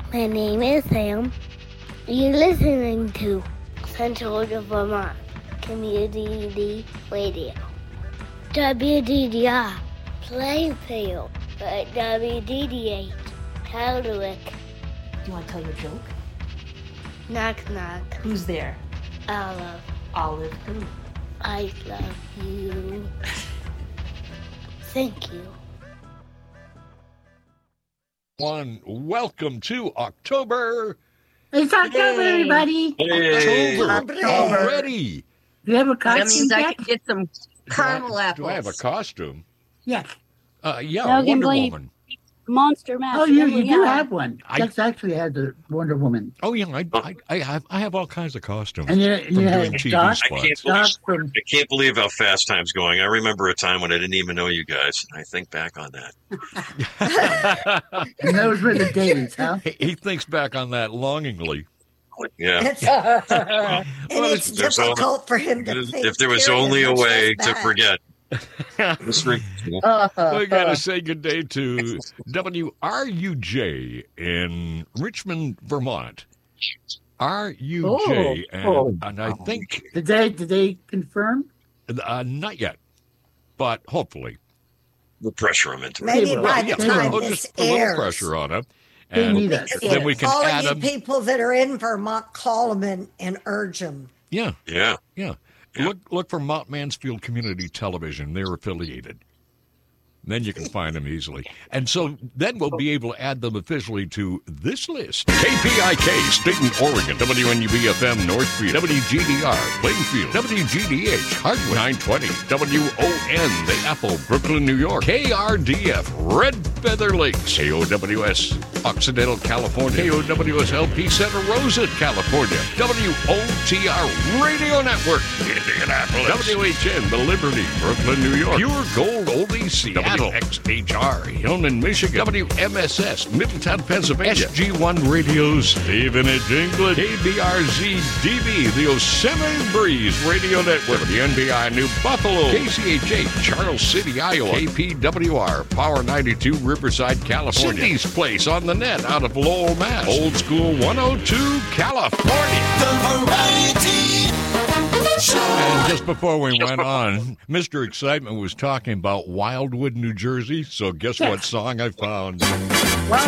My name is Sam. You're listening to Central Vermont Community Radio. WDDR, Plainfield, but WDDH, Hardwick. Do you want to tell your joke? Knock, knock. Who's there? Olive, Olive who? I love you. Thank you. Welcome to October. It's October, everybody. October already. Do you have a That costume means I yet? can get some caramel apples. Do I have a costume? Yes. Yeah, No, Wonder Gimli. Woman. Monster Mash. Oh, you do have one. I- Dex actually has a Wonder Woman. Oh yeah, I have all kinds of costumes. And you from have doing TV Doc. spots. Doc from I can't believe how fast time's going. I remember a time when I didn't even know you guys. I think back on that. and those were the days, huh? He thinks back on that longingly. Yeah. And it's There's difficult for him to think. If there was period, only a much way less to bad. forget. We got to say good day to WRUJ in Richmond, Vermont. RUJ, and I think Did they confirm? not yet, but hopefully. We'll pressure him into it. Maybe will. by the Yeah, time we'll this just put a little airs, pressure on him. They And need us. then we can all add of them. you people that are in Vermont, call them and urge them. Yeah, Yeah. yeah. Look for Mount Mansfield Community Television. They're affiliated. Then you can find them easily. And so then we'll be able to add them officially to this list. KPIK, Staten, Oregon. WNUB-FM, Northfield. WGDR, Plainfield. WGDH, Hardwick. 920. WON, The Apple, Brooklyn, New York. KRDF, Red Feather Lakes. KOWS, Occidental, California. KOWS-LP, Santa Rosa, California. WOTR Radio Network, Indianapolis. WHN, The Liberty, Brooklyn, New York. Pure Gold Oldies, Seattle. WXHR, Hillman, Michigan. WMSS, Middletown, Pennsylvania. SG1 Radio, Stevenage, England. KBRZ-DB, the Yosemite Breeze Radio Network. The NBI, New Buffalo. KCHA, Charles City, Iowa. KPWR, Power 92, Riverside, California. Sydney's Place on the net out of Lowell, Mass. Old School 102, California. The Variety Show. And just before we went on, Mr. Excitement was talking about Wildwood, New Jersey. So guess what song I found?